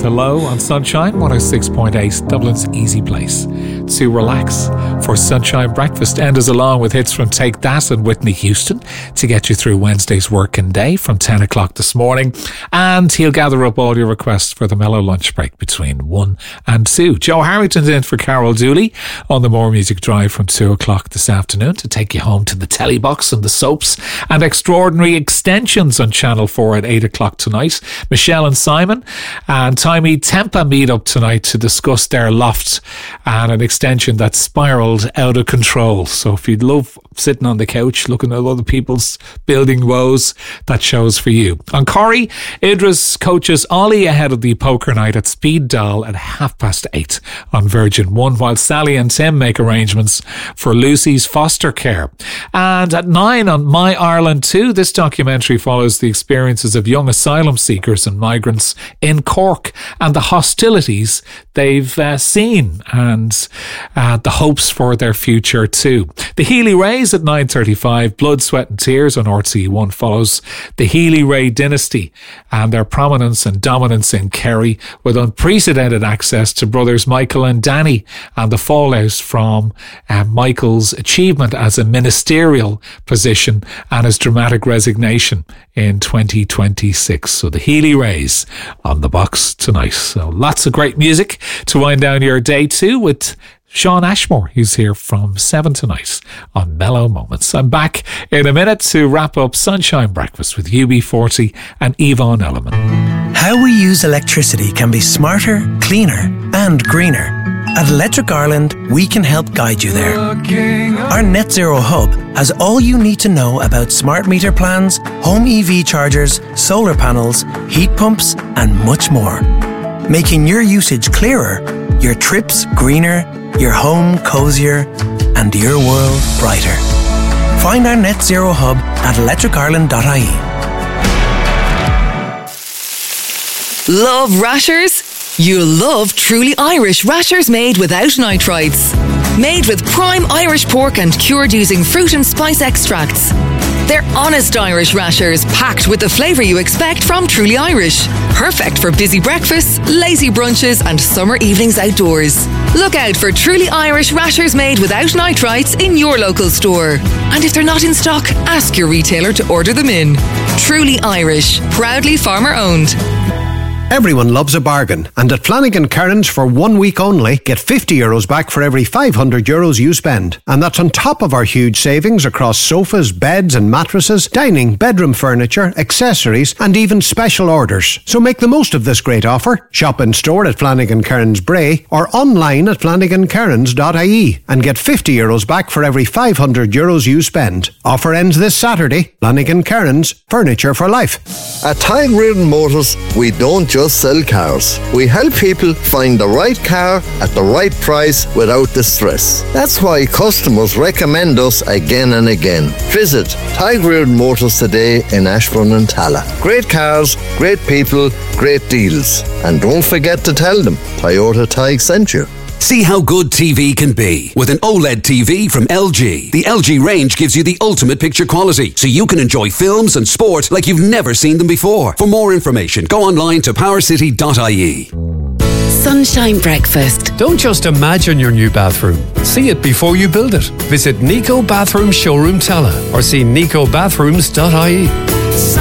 Hello on Sunshine 106.8, Dublin's easy place to relax for Sunshine Breakfast. Enders along with hits from Take That and Whitney Houston to get you through Wednesday's working day from 10 o'clock this morning. And he'll gather up all your requests for the mellow lunch break between 1 and 2. Joe Harrington's in for Carol Dooley on the More Music Drive from 2 o'clock this afternoon to take you home to the telly box and the soaps and extraordinary extensions on Channel 4 at 8 o'clock tonight. Michelle and Simon and Timey Tempa meet up tonight to discuss their loft and an extension that spiralled out of control. So if you'd love sitting on the couch looking at other people's building woes, that show's for you. On Corrie, Idris coaches Ollie ahead of the poker night at Speed Doll at 8:30 on Virgin 1, while Sally and Tim make arrangements for Lucy's foster care. And at 9 on My Ireland 2, this documentary follows the experiences of young asylum seekers and migrants in Cork and the hostilities they've seen and the hopes for their future too. The Healy-Rays at 9:35, Blood, Sweat and Tears on RTE1 follows the Healy-Ray dynasty and their prominence and dominance in Kerry, with unprecedented access to brothers Michael and Danny and the fallout from Michael's achievement as a ministerial position and his dramatic resignation in 2026. So the Healy-Rays on the box tonight. So lots of great music to wind down your day too with Sean Ashmore, who's here from 7 tonight on Mellow Moments. I'm back in a minute to wrap up Sunshine Breakfast with UB40 and Yvonne Elliman. How we use electricity can be smarter, cleaner and greener. At Electric Ireland, we can help guide you there. Our Net Zero Hub has all you need to know about smart meter plans, home EV chargers, solar panels, heat pumps and much more. Making your usage clearer, your trips greener, your home cozier and your world brighter. Find our Net Zero Hub at electricireland.ie. Love rashers? You'll love Truly Irish rashers made without nitrites. Made with prime Irish pork and cured using fruit and spice extracts. They're honest Irish rashers packed with the flavour you expect from Truly Irish. Perfect for busy breakfasts, lazy brunches and summer evenings outdoors. Look out for Truly Irish rashers made without nitrites in your local store. And if they're not in stock, ask your retailer to order them in. Truly Irish, proudly farmer owned. Everyone loves a bargain, and at Flanagan Cairns for 1 week only, get €50 back for every €500 you spend. And that's on top of our huge savings across sofas, beds and mattresses, dining, bedroom furniture, accessories and even special orders. So make the most of this great offer. Shop in store at Flanagan Cairns Bray or online at flanagancairns.ie and get €50 back for every €500 you spend. Offer ends this Saturday. Flanagan Cairns, furniture for life. At Tide Reardon Motors, we don't just sell cars. We help people find the right car at the right price without the stress. That's why customers recommend us again and again. Visit Tide Reardon Motors today in Ashbourne and Talla. Great cars, great people, great deals. And don't forget to tell them Toyota Tig sent you. See how good TV can be with an OLED TV from LG. The LG range gives you the ultimate picture quality, so you can enjoy films and sport like you've never seen them before. For more information, go online to powercity.ie. Sunshine Breakfast. Don't just imagine your new bathroom. See it before you build it. Visit Nico Bathroom Showroom Talla or see nicobathrooms.ie.